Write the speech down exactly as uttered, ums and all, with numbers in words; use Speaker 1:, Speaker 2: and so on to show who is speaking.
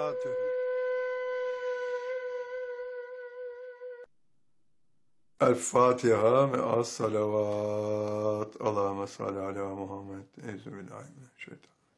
Speaker 1: وبركاته.
Speaker 2: El-Fatiha me'as salavat. Allahümme salli ala Muhammed. Euzubillahimineşşeytanirracim.